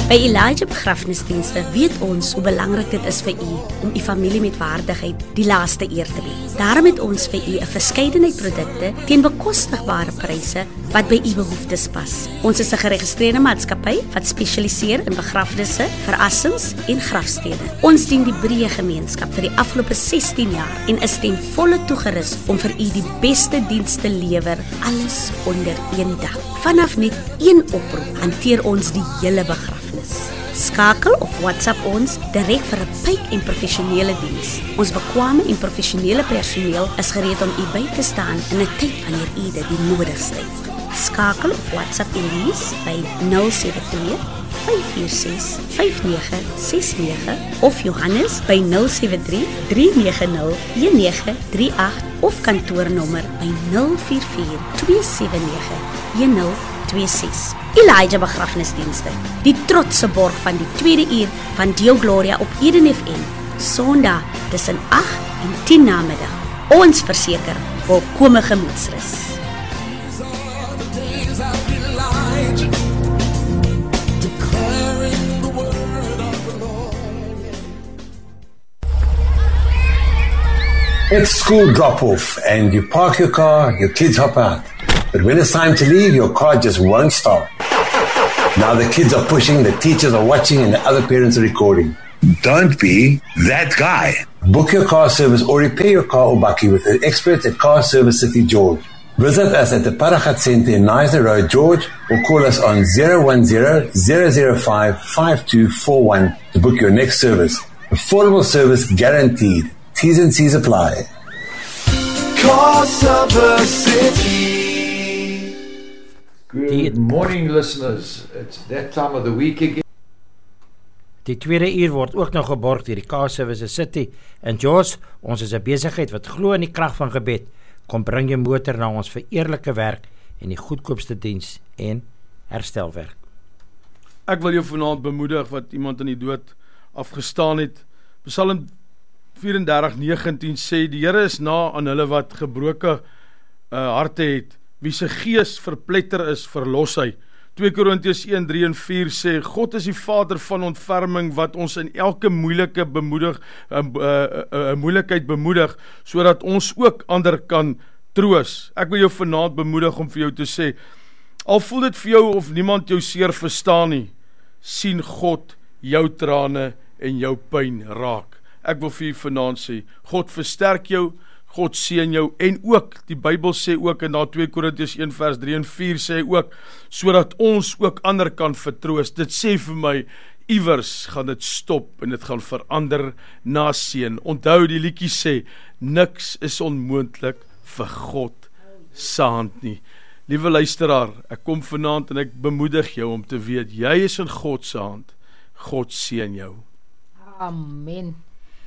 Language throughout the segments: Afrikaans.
By Elijah Begrafnisdienste weet ons hoe belangrik dit is vir u om u familie met waardigheid die laaste eer te bied. Daarom het ons vir u 'n verskeidenheid produkte teen bekostigbare pryse wat by u behoeftes pas. Ons is 'n geregistreerde maatskappy wat spesialiseer in begrafnisse, verrassings en grafstede. Ons dien die breë gemeenskap vir die afgelope 16 jaar en is ten volle toegerus om vir u die beste diens te lewer, alles onder een dak. Vanaf net een oproep hanteer ons die hele begrafnis. Skakel of WhatsApp ons direk vir 'n pyp en professionele diens. Ons bekwame en professionele personeel is gereed om u by te staan in 'n tyd wanneer u dit die nodigste het. Skakel of WhatsApp Elise by 072 546 5969 of Johannes by 073 390 1938 of kantoornommer by 044 279 1026. Elijah Begrafnisdienste, die trotse borg van die tweede uur van Deo Gloria op Eden FM, Sondag tussen 8 en 10 namiddag. Ons verseker volkome gemoedsrus. It's school drop-off and you park your car, your kids hop out. But when it's time to leave, your car just won't stop. Now the kids are pushing, the teachers are watching, and the other parents are recording. Don't be that guy. Book your car service or repair your car or bakkie with the experts at Car Service City George. Visit us at the Paragat Centre in Nizer Road, George, or call us on 010-005-5241 to book your next service. Affordable service guaranteed. T's and C's apply. Car Service City. Good morning, listeners. It's that time of the week again. Die tweede uur word ook nog geborg deur die Car Service City in George. Ons is 'n besigheid wat glo in die krag van gebed. Kom bring jou motor na ons vir eerlike werk en die goedkoopste diens en herstelwerk. Ek wil jou vanaand bemoedig wat iemand in die dood afgestaan het. Psalm 34:19 sê, die Here is na aan hulle wat gebroke harte het, wie se gees verpletter is, verlos hy. 2 Korintiërs 1:3 en 4 sê, God is die Vader van ontferming wat ons in elke moeilike moeilikheid bemoedig, sodat ons ook ander kan troos. Ek wil jou vanaand bemoedig om vir jou te sê, al voel dit vir jou of niemand jou seer verstaan nie, sien God jou trane en jou pyn raak. Ek wil vir jou vanaand sê, God versterk jou, God seën jou, en ook, die Bybel sê ook, in daar 2 Korintiërs 1 vers 3 en 4 sê ook, sodat ons ook ander kan vertroos. Dit sê vir my, iewers gaan dit stop, en dit gaan verander na seën. Onthou die liedjie sê, niks is onmoontlik vir God se hand nie. Liewe luisteraar, ek kom vanaand en ek bemoedig jou om te weet, jy is in God se hand, God seën jou. Amen.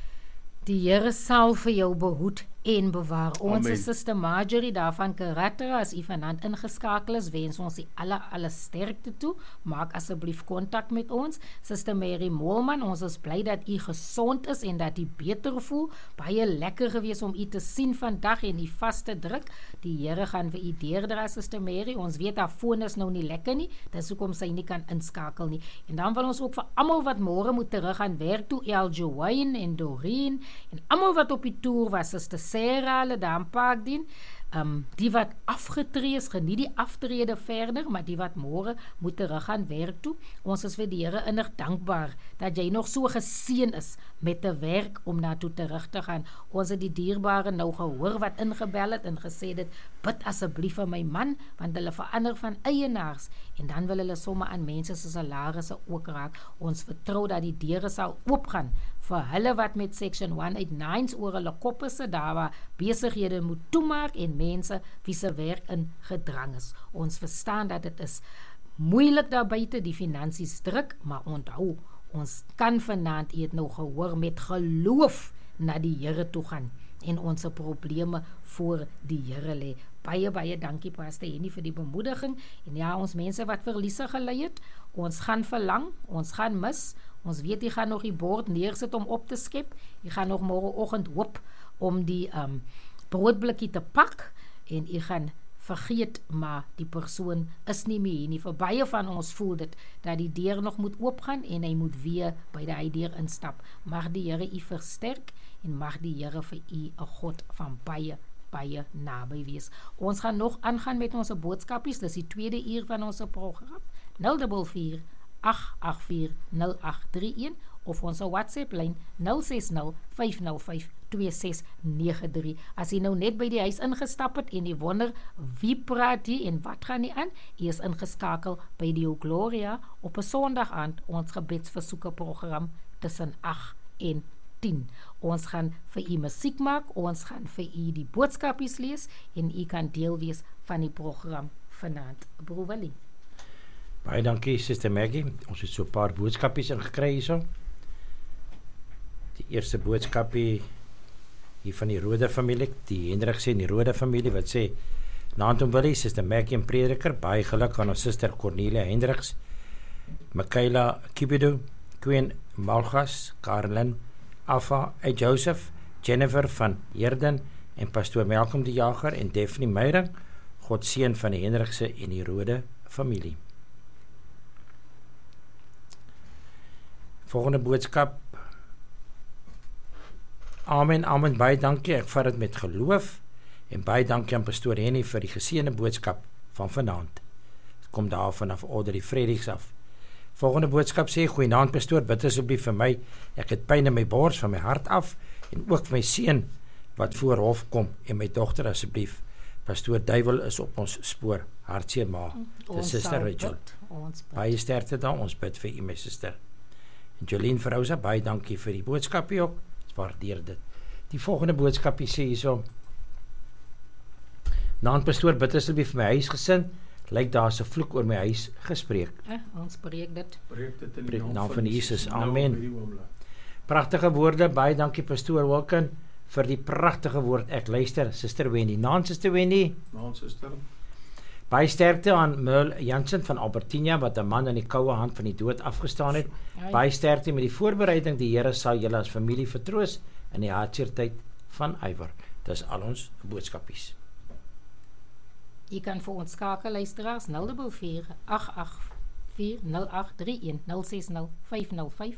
Die Here sal vir jou behoed en bewaar. Ons is Suster Marjorie daarvan karakter, as u vanaand ingeskakel is, wens ons die alle sterkte toe, maak asseblief kontak met ons. Suster Mary Moelman, ons is bly dat u gesond is en dat u beter voel, baie lekker gewees om u te sien vandag en die vaste druk, die Here gaan vir u deurdra, Suster Mary, ons weet haar foon is nou nie lekker nie, dis hoekom sy nie kan inskakel nie, en dan wil ons ook vir almal wat môre moet terug gaan werk toe, Eljoine en Doreen, en almal wat op die toer was, Suster Sarah, hulle daar in Parkdien, die wat afgetree is, geniet die aftrede verder, maar die wat môre moet terug gaan werk toe, ons is vir die Here innig dankbaar, dat jy nog so geseën is, met 'n werk om daartoe terug te gaan. Ons het die dierbare nou gehoor wat ingebel het, en gesê dit, bid asseblief vir my man, want hulle verander van eienaars, en dan wil hulle somme aan mense se salarisse ook raak. Ons vertrou dat die deure sal oopgaan, vir hulle wat met Section 189's oor hulle koppe sit, daar waar besighede moet toemaak, en mense wie se werk in gedrang is. Ons verstaan dat dit is moeilik daar buite, die finansies druk, maar onthou, ons kan vanaand eet nou gehoor met geloof na die Here toe gaan, en ons probleme voor die Here lê. Baie dankie Pastor Henny vir die bemoediging, en ja, ons mense wat verliese gelei het, ons gaan verlang, ons gaan mis, ons weet jy gaan nog die bord neersit om op te skep, jy gaan nog môreoggend hoop om die broodblikkie te pak, en jy gaan vergeet maar die persoon is nie meer hier nie. Vir baie van ons voel dit dat die deur nog moet oopgaan en hy moet weer by die deur instap. Mag die Here u versterk en mag die Here vir u 'n God van baie naby wees. Ons gaan nog aangaan met ons boodskapies, dis die tweede uur van ons program. 044 884 0831 of ons WhatsApp lyn 060 505 2693. As jy nou net by die huis ingestap het en jy wonder wie praat hier en wat gaan nie aan, jy is ingeskakel by die Gloria op 'n Sondag aand, ons gebedsversoeke program tussen 8 en 10. Ons gaan vir u musiek maak, ons gaan vir u die boodskapies lees en u kan deel wees van die program vanaand. Broer Willie. Baie dankie, Suster Maggie. Ons het so 'n paar boodskapies ingekry hierso. Die eerste boodskapie hier van die Rode familie, die Hendrik sê die Rode familie wat sê: "Naam Willie, Suster Maggie en prediker, baie geluk aan ons Suster Cornelia Hendriks, Michaela Kibido, Queen Malgas, Carolyn Alpha, Joseph, Jennifer van Herden en Pastoor Malcolm die Jager en Daphne Meyring, God seën van die Hendrikse en die Rode familie." Volgende boodskap. Amen, amen, baie dankie, ek vat dit met geloof en baie dankie aan Pastoor Henny vir die geseënde boodskap van vanaand. Dit kom daar vanaf Audrey Frederiks af. Volgende boodskap sê: "Goeienaand pastoor, bid asseblief vir my. Ek het pyn in my bors van my hart af en ook vir my seun wat voor hof kom en my dogter asseblief. Pastoor Duiwel is op ons spoor. Hartseer ma." Dis Suster Rachel. Baie sterkte daar, ons bid vir u my suster. En Jolien Verousa, baie dankie vir die boodskapie ook. Ons waardeer dit. Die volgende boodskapie sê hierso: "Naam pastoor, bid asseblief vir my huisgesin. Lyk daar 'n vloek oor my huis gespreek." Ons breek dit. Breek dit in die naam van Jesus. Nou Amen. Pragtige woorde, baie dankie pastoor Wilken vir die pragtige woord. Ek luister, Suster Wendy. Naam Suster Wendy. Naam Suster. Baie sterkte aan Merle Jansen van Albertina wat 'n man in die koue hand van die dood afgestaan het. Baie sterkte met die voorbereiding. Die Here sal julle as familie vertroos in die hartseertyd van ywer. Dis al ons boodskapies. Jy kan vir ons skakel luisteraars 044 884 0831 060 505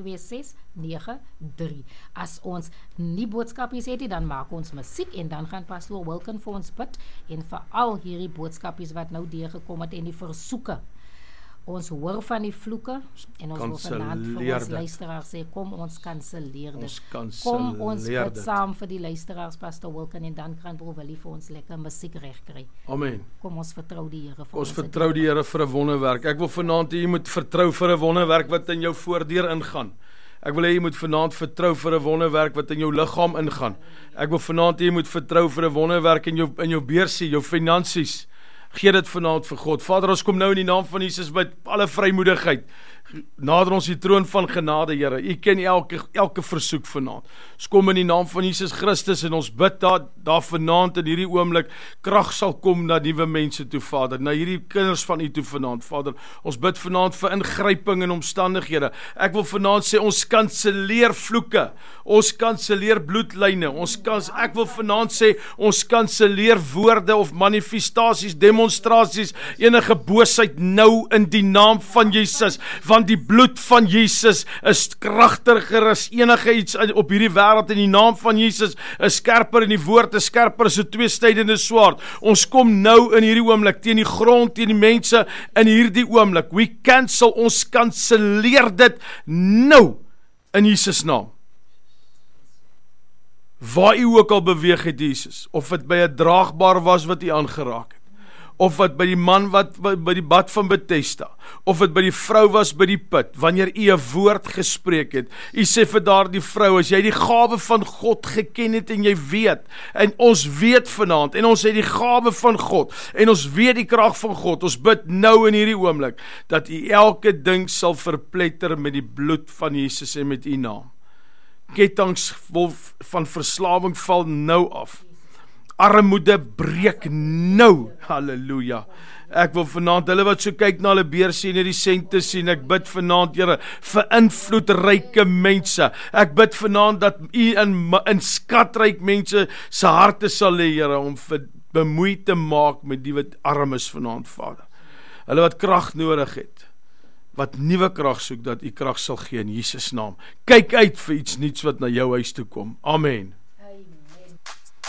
2693. As ons nie boodskapies het nie, dan maak ons musiek en dan gaan Pastoor Wilken vir ons bid en veral hierdie boodskapies wat nou deurgekom het en die versoeke. Ons hoor van die vloeke en ons wil vanaand vir ons luisteraars sê, kom ons kanselleer dit. Kom ons bid saam vir die luisteraars, Pastoor Wilken, en dan kan Broer Willie vir ons lekker musiek regkry. Amen. Kom ons vertrou die Here vir ons vertrou die Here vir 'n wonderwerk. Ek wil vanaand hê jy moet vertrou vir 'n wonderwerk wat in jou voordeur ingaan. Ek wil hê jy moet vanaand vertrou vir 'n wonderwerk wat in jou liggaam ingaan. Ek wil vanaand hê jy moet vertrou vir 'n wonderwerk in jou beursie, jou finansies. Gee dit vanaand vir God. Vader, ons kom nou in die naam van Jesus met alle vrymoedigheid. Nader ons die troon van genade, Here. U ken elke versoek vanaand. Ons kom in die naam van Jesus Christus en ons bid daar vanaand in hierdie oomblik krag sal kom na nuwe mense toe, Vader, na hierdie kinders van U toe vanaand, Vader. Ons bid vanaand vir ingryping in omstandighede. Ek wil vanaand sê ons kanselleer vloeke. Ons kanselleer bloedlyne. Ek wil vanaand sê ons kanselleer woorde of manifestasies, demonstrasies, enige boosheid nou in die naam van Jesus. Want die bloed van Jesus is kragtiger as enige iets op hierdie wêreld. In die naam van Jesus is skerper en die woord is skerper as 'n tweesnydende swaard. Ons kom nou in hierdie oomblik teen die grond, teen die mense in hierdie oomblik. Ons kanselleer dit nou in Jesus naam. Waar u ook al beweeg het, Jesus, of dit by 'n draagbaar was wat u aangeraak het, of wat by die man wat by die bad van Bethesda, of dit by die vrou was by die put, wanneer u 'n woord gespreek het, u sê vir daardie vrou, as jy die gawe van God geken het en jy weet, en ons weet vanaand, en ons het die gawe van God, en ons weet die krag van God, ons bid nou in hierdie oomblik, dat u elke ding sal verpletter met die bloed van Jesus en met u naam. Kettinge van verslawing val nou af. Armoede breek nou. Halleluja. Ek wil vanaand, hulle wat so kyk na hulle beursie en die sente sien, ek bid vanaand, Here, vir invloedryke mense. Ek bid vanaand dat u in skatryk mense se harte sal lê, Here, om vir bemoei te maak met die wat arm is vanaand, Vader. Hulle wat krag nodig het, wat nuwe krag soek, dat u krag sal gee in Jesus naam. Kyk uit vir iets nuuts wat na jou huis toe kom. Amen.